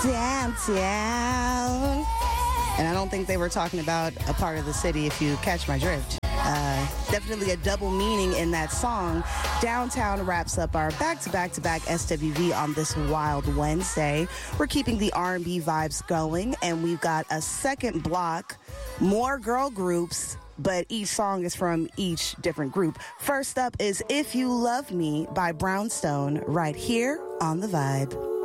Downtown. And I don't think they were talking about a part of the city, if you catch my drift. Definitely a double meaning in that song. Downtown wraps up our back-to-back-to-back SWV on this wild Wednesday. We're keeping the R&B vibes going, and we've got a second block, more girl groups, but each song is from each different group. First up is If You Love Me by Brownstone, right here on The Vibe.